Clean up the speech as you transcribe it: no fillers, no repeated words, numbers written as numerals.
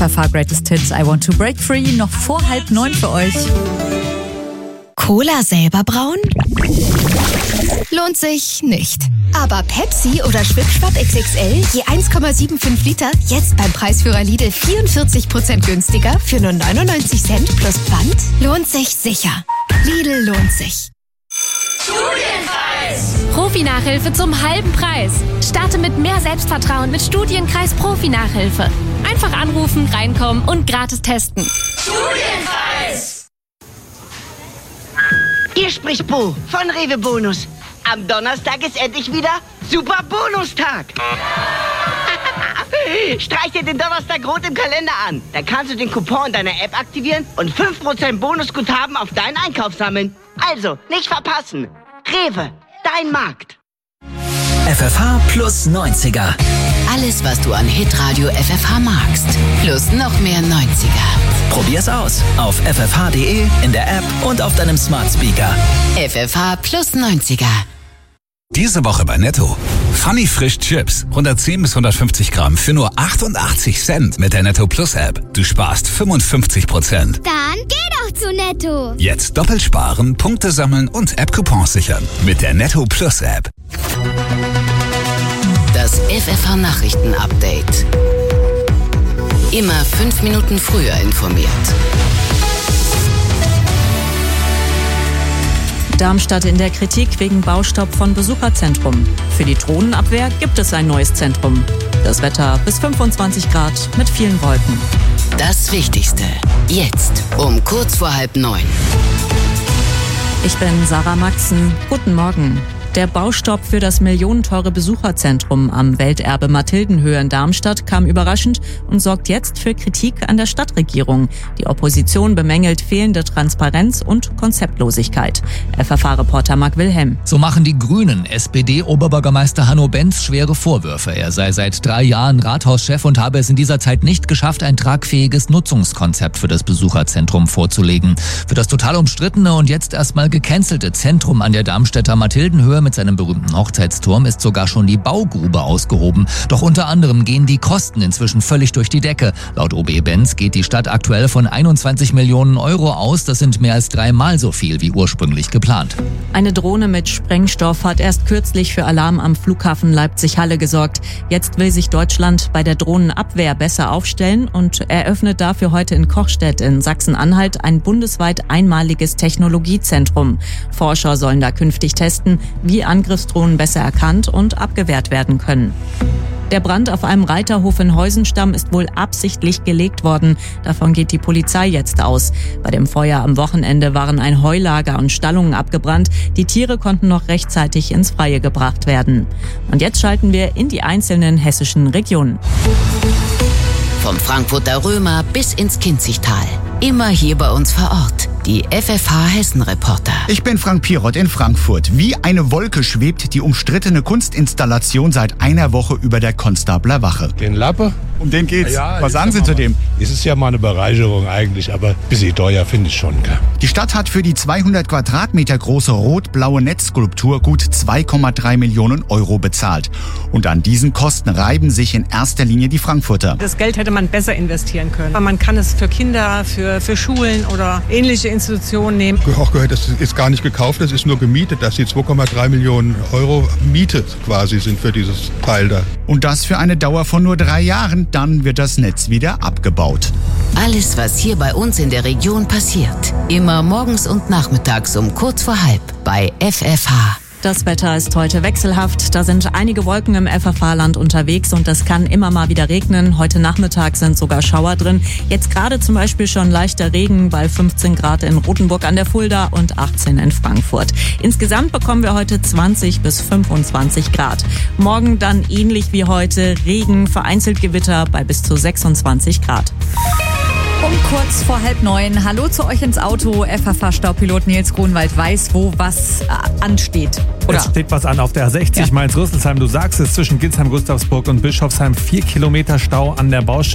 FFH Greatest Hits, I Want to Break Free, noch vor 8:30 für euch. Cola selber brauen? Lohnt sich nicht. Aber Pepsi oder Schwipschwapp XXL je 1,75 Liter jetzt beim Preisführer Lidl 44% günstiger für nur 99 Cent plus Pfand? Lohnt sich sicher. Lidl lohnt sich. Studienkreis! Profi-Nachhilfe zum halben Preis. Starte mit mehr Selbstvertrauen mit Studienkreis Profi-Nachhilfe. Einfach anrufen, reinkommen und gratis testen. Studienkreis! Hier spricht Bo von Rewe Bonus. Am Donnerstag ist endlich wieder Super Bonustag. Streich dir den Donnerstag rot im Kalender an. Dann kannst du den Coupon in deiner App aktivieren und 5% Bonusguthaben auf deinen Einkauf sammeln. Also, nicht verpassen. Rewe, dein Markt. FFH plus 90er. Alles, was du an Hitradio FFH magst. Plus noch mehr 90er. Probier's aus auf ffh.de, in der App und auf deinem Smart Speaker. FFH plus 90er. Diese Woche bei Netto. Funny Frisch Chips. 110 bis 150 Gramm für nur 88 Cent mit der Netto Plus App. Du sparst 55%. Dann geh doch zu Netto. Jetzt doppelt sparen, Punkte sammeln und App-Coupons sichern. Mit der Netto Plus App. Das FFH Nachrichten Update. Immer 5 Minuten früher informiert. Darmstadt in der Kritik wegen Baustopp von Besucherzentrum. Für die Drohnenabwehr gibt es ein neues Zentrum. Das Wetter bis 25 Grad mit vielen Wolken. Das Wichtigste jetzt um kurz vor 8:30. Ich bin Sarah Maxen. Guten Morgen. Der Baustopp für das millionenteure Besucherzentrum am Welterbe Mathildenhöhe in Darmstadt kam überraschend und sorgt jetzt für Kritik an der Stadtregierung. Die Opposition bemängelt fehlende Transparenz und Konzeptlosigkeit. FFH-Reporter Marc Wilhelm. So machen die Grünen SPD-Oberbürgermeister Hanno Benz schwere Vorwürfe. Er sei seit 3 Jahren Rathauschef und habe es in dieser Zeit nicht geschafft, ein tragfähiges Nutzungskonzept für das Besucherzentrum vorzulegen. Für das total umstrittene und jetzt erstmal gecancelte Zentrum an der Darmstädter Mathildenhöhe mit seinem berühmten Hochzeitsturm ist sogar schon die Baugrube ausgehoben. Doch unter anderem gehen die Kosten inzwischen völlig durch die Decke. Laut OB Benz geht die Stadt aktuell von 21 Millionen Euro aus. Das sind mehr als 3-mal so viel wie ursprünglich geplant. Eine Drohne mit Sprengstoff hat erst kürzlich für Alarm am Flughafen Leipzig-Halle gesorgt. Jetzt will sich Deutschland bei der Drohnenabwehr besser aufstellen und eröffnet dafür heute in Kochstedt in Sachsen-Anhalt ein bundesweit einmaliges Technologiezentrum. Forscher sollen da künftig testen, wie Angriffsdrohnen besser erkannt und abgewehrt werden können. Der Brand auf einem Reiterhof in Heusenstamm ist wohl absichtlich gelegt worden. Davon geht die Polizei jetzt aus. Bei dem Feuer am Wochenende waren ein Heulager und Stallungen abgebrannt. Die Tiere konnten noch rechtzeitig ins Freie gebracht werden. Und jetzt schalten wir in die einzelnen hessischen Regionen. Vom Frankfurter Römer bis ins Kinzigtal. Immer hier bei uns vor Ort. Die FFH Hessen-Reporter. Ich bin Frank Pirot in Frankfurt. Wie eine Wolke schwebt die umstrittene Kunstinstallation seit einer Woche über der Konstabler Wache. Den Lappe? Um den geht's. Ja, was sagen Sie zu dem? Es ist ja mal eine Bereicherung eigentlich, aber ein bisschen teuer finde ich schon. Gell? Die Stadt hat für die 200 Quadratmeter große rot-blaue Netzskulptur gut 2,3 Millionen Euro bezahlt. Und an diesen Kosten reiben sich in erster Linie die Frankfurter. Das Geld hätte man besser investieren können. Man kann es für Kinder, für Schulen oder ähnliche Institutionen nehmen. Ich habe auch gehört, das ist gar nicht gekauft, das ist nur gemietet, dass die 2,3 Millionen Euro Miete quasi sind für dieses Teil da. Und das für eine Dauer von nur 3 Jahren, dann wird das Netz wieder abgebaut. Alles, was hier bei uns in der Region passiert. Immer morgens und nachmittags um kurz vor 8:30 bei FFH. Das Wetter ist heute wechselhaft. Da sind einige Wolken im FFH-Land unterwegs und es kann immer mal wieder regnen. Heute Nachmittag sind sogar Schauer drin. Jetzt gerade zum Beispiel schon leichter Regen bei 15 Grad in Rothenburg an der Fulda und 18 in Frankfurt. Insgesamt bekommen wir heute 20 bis 25 Grad. Morgen dann ähnlich wie heute Regen, vereinzelt Gewitter bei bis zu 26 Grad. Um kurz vor 8:30. Hallo zu euch ins Auto. FFH-Staupilot Nils Grunwald weiß, wo was ansteht. Oder? Es steht was an auf der A60 Mainz-Rüsselsheim. Du sagst es, zwischen Ginsheim, Gustavsburg und Bischofsheim 4 Kilometer Stau an der Baustelle.